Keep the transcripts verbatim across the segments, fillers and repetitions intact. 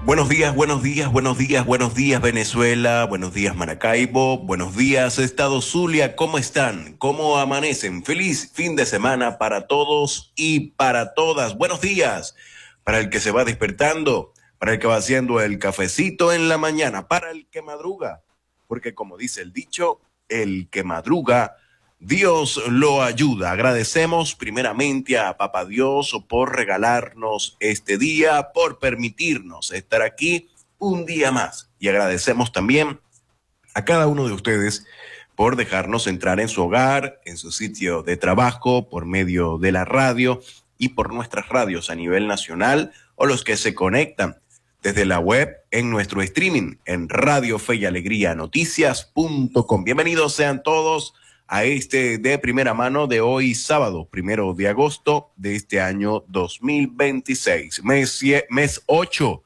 Buenos días, buenos días, buenos días, buenos días Venezuela, buenos días Maracaibo, buenos días Estado Zulia, ¿cómo están? ¿Cómo amanecen? Feliz fin de semana para todos y para todas. Buenos días para el que se va despertando, para el que va haciendo el cafecito en la mañana, para el que madruga, porque como dice el dicho, el que madruga, Dios lo ayuda. Agradecemos primeramente a Papá Dios por regalarnos este día, por permitirnos estar aquí un día más. Y agradecemos también a cada uno de ustedes por dejarnos entrar en su hogar, en su sitio de trabajo, por medio de la radio y por nuestras radios a nivel nacional, o los que se conectan desde la web en nuestro streaming en Radio Fe y Alegría Noticias punto com. Bienvenidos sean todos a este de primera mano de hoy sábado, primero de agosto de este año dos mil veintiséis, mes, mes ocho,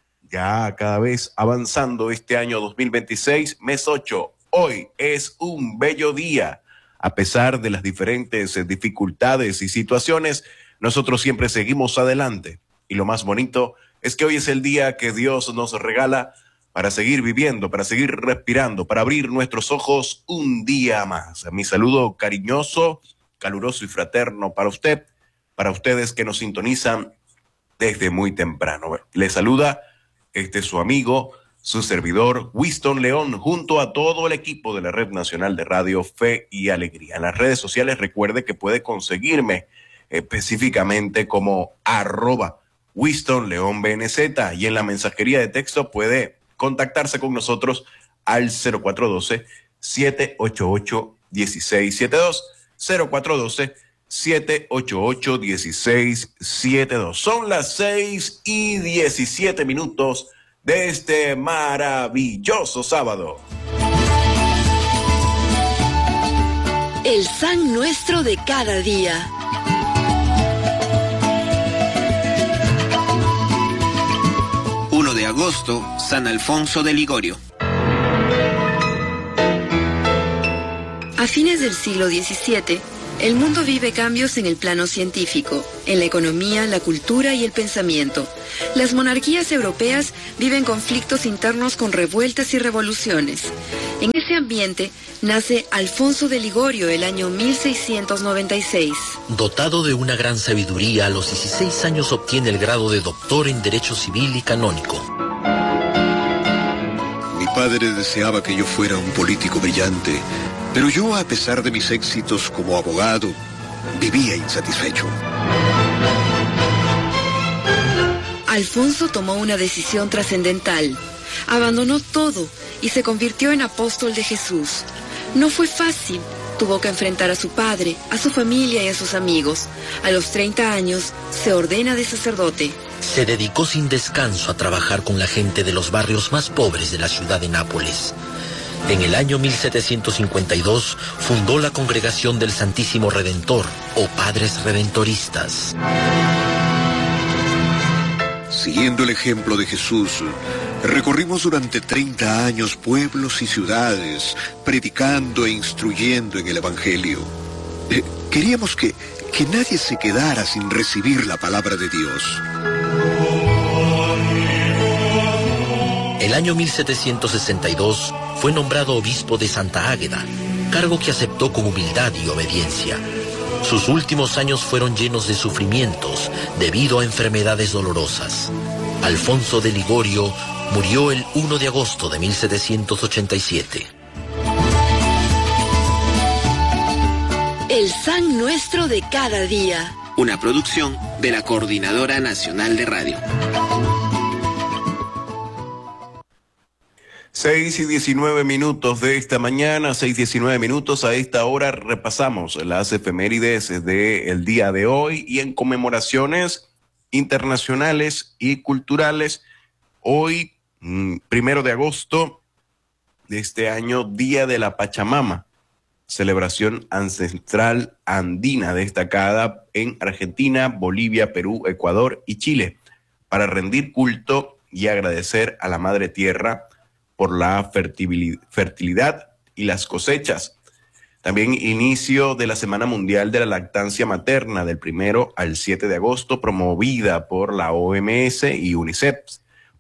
ya cada vez avanzando este año dos mil veintiséis, mes ocho. Hoy es un bello día, a pesar de las diferentes dificultades y situaciones, nosotros siempre seguimos adelante, y lo más bonito es que hoy es el día que Dios nos regala para seguir viviendo, para seguir respirando, para abrir nuestros ojos un día más. Mi saludo cariñoso, caluroso y fraterno para usted, para ustedes que nos sintonizan desde muy temprano. Les saluda este su amigo, su servidor, Winston León, junto a todo el equipo de la Red Nacional de Radio Fe y Alegría. En las redes sociales recuerde que puede conseguirme específicamente como arroba Winston León B N Z, y en la mensajería de texto puede contactarse con nosotros al cero cuatro uno dos, siete ocho ocho, uno seis siete dos, cero cuatro uno dos, siete ocho ocho, uno seis siete dos. Son las seis y diecisiete minutos de este maravilloso sábado. El San Nuestro de cada día. uno de agosto, San Alfonso de Ligorio. A fines del siglo diecisiete, el mundo vive cambios en el plano científico, en la economía, la cultura y el pensamiento. Las monarquías europeas viven conflictos internos con revueltas y revoluciones. En ese ambiente nace Alfonso de Ligorio el año mil seiscientos noventa y seis. Dotado de una gran sabiduría, a los dieciséis años obtiene el grado de doctor en Derecho Civil y Canónico. Mi padre deseaba que yo fuera un político brillante, pero yo, a pesar de mis éxitos como abogado, vivía insatisfecho. Alfonso tomó una decisión trascendental. Abandonó todo y se convirtió en apóstol de Jesús. No fue fácil. Tuvo que enfrentar a su padre, a su familia y a sus amigos. A los treinta años se ordena de sacerdote. Se dedicó sin descanso a trabajar con la gente de los barrios más pobres de la ciudad de Nápoles. En el año mil setecientos cincuenta y dos fundó la Congregación del Santísimo Redentor, o Padres Redentoristas. Siguiendo el ejemplo de Jesús, recorrimos durante treinta años pueblos y ciudades, predicando e instruyendo en el Evangelio. Eh, queríamos que, que nadie se quedara sin recibir la palabra de Dios. El año mil setecientos sesenta y dos fue nombrado obispo de Santa Águeda, cargo que aceptó con humildad y obediencia. Sus últimos años fueron llenos de sufrimientos debido a enfermedades dolorosas. Alfonso de Ligorio murió el primero de agosto de mil setecientos ochenta y siete. El San Nuestro de cada día. Una producción de la Coordinadora Nacional de Radio. Seis y diecinueve minutos de esta mañana, seis y diecinueve minutos. A esta hora repasamos las efemérides del día de hoy y en conmemoraciones internacionales y culturales. Hoy, primero de agosto de este año, Día de la Pachamama, celebración ancestral andina destacada en Argentina, Bolivia, Perú, Ecuador y Chile, para rendir culto y agradecer a la Madre Tierra por la fertilidad y las cosechas. También inicio de la Semana Mundial de la Lactancia Materna del primero al siete de agosto, promovida por la O M S y UNICEF,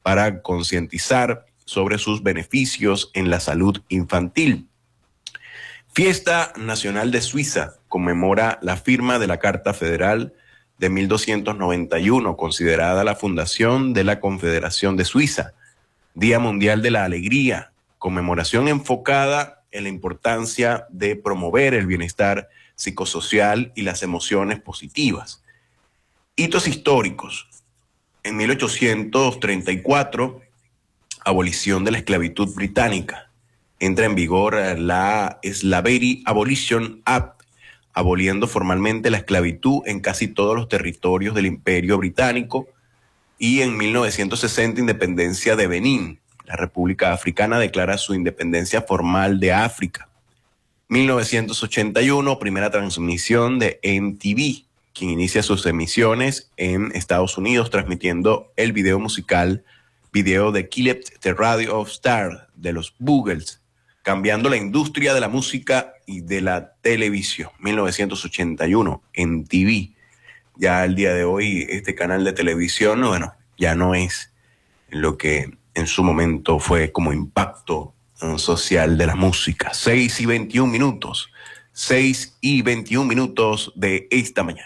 para concientizar sobre sus beneficios en la salud infantil. Fiesta Nacional de Suiza conmemora la firma de la Carta Federal de mil doscientos noventa y uno, considerada la fundación de la Confederación de Suiza. Día Mundial de la Alegría, conmemoración enfocada en la importancia de promover el bienestar psicosocial y las emociones positivas. Hitos históricos. En mil ochocientos treinta y cuatro, abolición de la esclavitud británica. Entra en vigor la Slavery Abolition Act, aboliendo formalmente la esclavitud en casi todos los territorios del Imperio Británico. Y en mil novecientos sesenta, independencia de Benín. La República Africana declara su independencia formal de África. mil novecientos ochenta y uno, primera transmisión de M T V, quien inicia sus emisiones en Estados Unidos transmitiendo el video musical, video de Killed the Radio of Star de los Buggles, cambiando la industria de la música y de la televisión. mil novecientos ochenta y uno, M T V. Ya al día de hoy este canal de televisión, bueno, ya no es lo que en su momento fue como impacto social de la música. seis y veintiún minutos. seis y veintiún minutos de esta mañana.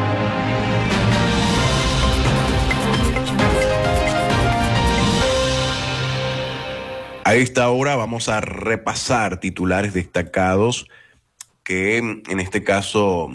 A esta hora vamos a repasar titulares destacados que en este caso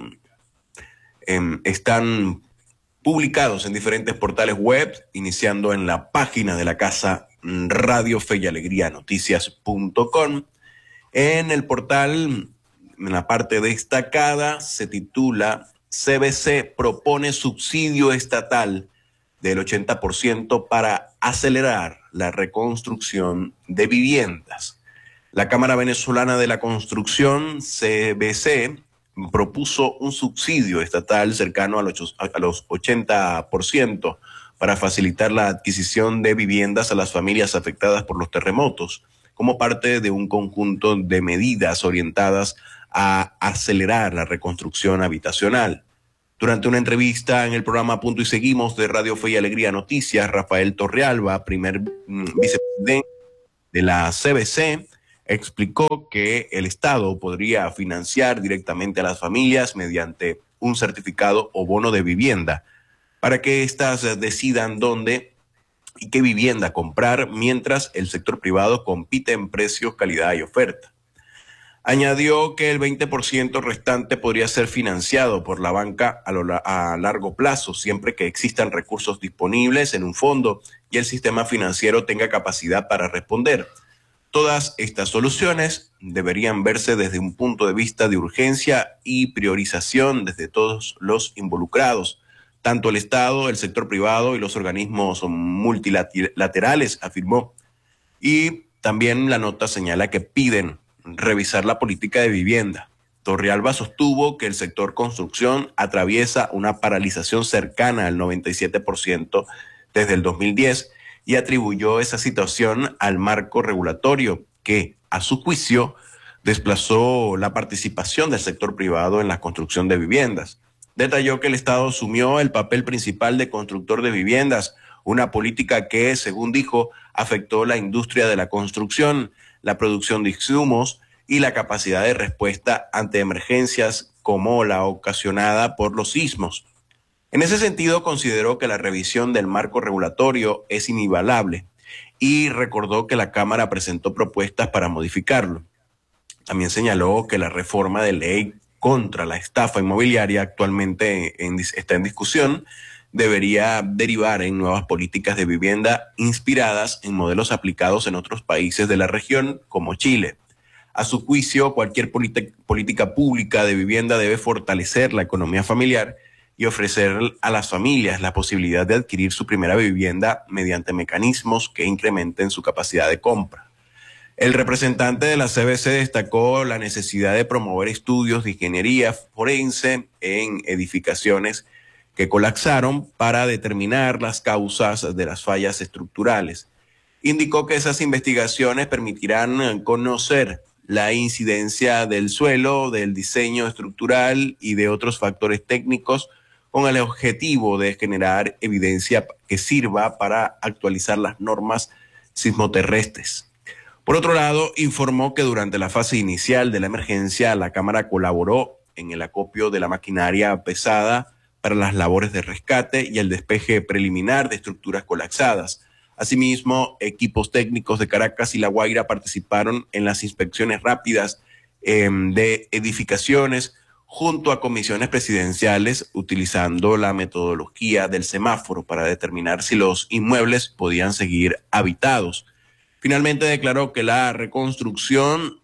eh, están publicados en diferentes portales web, iniciando en la página de la casa Radio Fe y Alegría Noticias punto com. En el portal, en la parte destacada, se titula C B C propone subsidio estatal del ochenta por ciento para acelerar la reconstrucción de viviendas. La Cámara Venezolana de la Construcción, C B C, propuso un subsidio estatal cercano a los, a los ochenta por ciento para facilitar la adquisición de viviendas a las familias afectadas por los terremotos, como parte de un conjunto de medidas orientadas a acelerar la reconstrucción habitacional. Durante una entrevista en el programa Punto y Seguimos de Radio Fe y Alegría Noticias, Rafael Torrealba, primer mm, vicepresidente de la C B C, explicó que el Estado podría financiar directamente a las familias mediante un certificado o bono de vivienda para que éstas decidan dónde y qué vivienda comprar, mientras el sector privado compite en precios, calidad y oferta. Añadió que el veinte por ciento restante podría ser financiado por la banca a, lo, a largo plazo, siempre que existan recursos disponibles en un fondo y el sistema financiero tenga capacidad para responder. Todas estas soluciones deberían verse desde un punto de vista de urgencia y priorización desde todos los involucrados, tanto el Estado, el sector privado y los organismos multilaterales, afirmó. Y también la nota señala que piden revisar la política de vivienda. Torrealba sostuvo que el sector construcción atraviesa una paralización cercana al noventa y siete por ciento desde el dos mil diez y atribuyó esa situación al marco regulatorio que, a su juicio, desplazó la participación del sector privado en la construcción de viviendas. Detalló que el Estado asumió el papel principal de constructor de viviendas, una política que, según dijo, afectó la industria de la construcción, la producción de insumos y la capacidad de respuesta ante emergencias como la ocasionada por los sismos. En ese sentido, consideró que la revisión del marco regulatorio es inigualable y recordó que la Cámara presentó propuestas para modificarlo. También señaló que la reforma de ley contra la estafa inmobiliaria actualmente en, está en discusión, debería derivar en nuevas políticas de vivienda inspiradas en modelos aplicados en otros países de la región, como Chile. A su juicio, cualquier política pública de vivienda debe fortalecer la economía familiar y ofrecer a las familias la posibilidad de adquirir su primera vivienda mediante mecanismos que incrementen su capacidad de compra. El representante de la C B C destacó la necesidad de promover estudios de ingeniería forense en edificaciones que colapsaron para determinar las causas de las fallas estructurales. Indicó que esas investigaciones permitirán conocer la incidencia del suelo, del diseño estructural y de otros factores técnicos con el objetivo de generar evidencia que sirva para actualizar las normas sismoterrestres. Por otro lado, informó que durante la fase inicial de la emergencia, la Cámara colaboró en el acopio de la maquinaria pesada para las labores de rescate y el despeje preliminar de estructuras colapsadas. Asimismo, equipos técnicos de Caracas y La Guaira participaron en las inspecciones rápidas eh, de edificaciones junto a comisiones presidenciales, utilizando la metodología del semáforo para determinar si los inmuebles podían seguir habitados. Finalmente declaró que la reconstrucción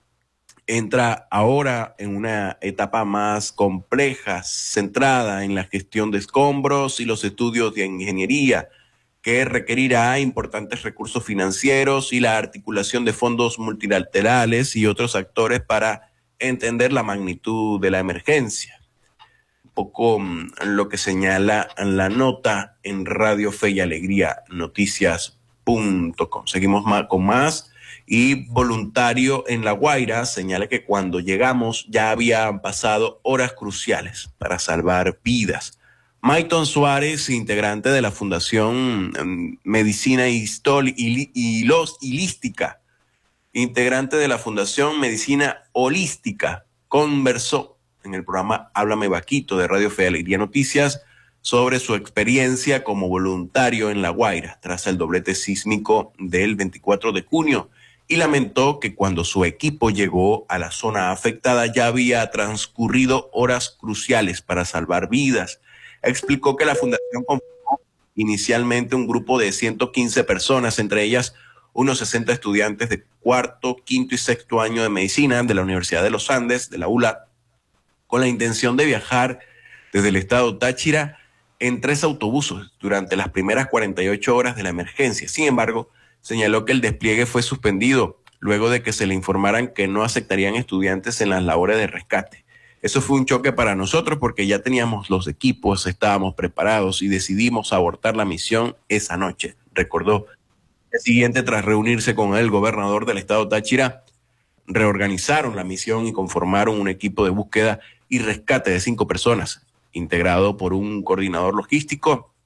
entra ahora en una etapa más compleja, centrada en la gestión de escombros y los estudios de ingeniería, que requerirá importantes recursos financieros y la articulación de fondos multilaterales y otros actores para entender la magnitud de la emergencia. Un poco um, lo que señala la nota en Radio Fe y Alegría Noticias punto com. Seguimos más, con más. Y voluntario en La Guaira señala que cuando llegamos ya habían pasado horas cruciales para salvar vidas. Mayton Suárez, integrante de la Fundación Medicina Histol y, y los Holística, integrante de la Fundación Medicina Holística, conversó en el programa Háblame Vaquito de Radio Fe y Alegría Noticias sobre su experiencia como voluntario en La Guaira tras el doblete sísmico del veinticuatro de junio y lamentó que cuando su equipo llegó a la zona afectada ya había transcurrido horas cruciales para salvar vidas. Explicó que la fundación conformó inicialmente un grupo de ciento quince personas, entre ellas unos sesenta estudiantes de cuarto, quinto y sexto año de medicina de la Universidad de los Andes, de la U L A, con la intención de viajar desde el estado Táchira en tres autobuses durante las primeras cuarenta y ocho horas de la emergencia. Sin embargo, señaló que el despliegue fue suspendido luego de que se le informaran que no aceptarían estudiantes en las labores de rescate. Eso fue un choque para nosotros porque ya teníamos los equipos, estábamos preparados y decidimos abortar la misión esa noche, recordó. El siguiente, tras reunirse con el gobernador del estado Táchira, reorganizaron la misión y conformaron un equipo de búsqueda y rescate de cinco personas, integrado por un coordinador logístico,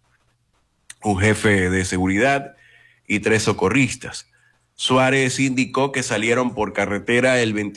un jefe de seguridad y tres socorristas. Suárez indicó que salieron por carretera el veintiocho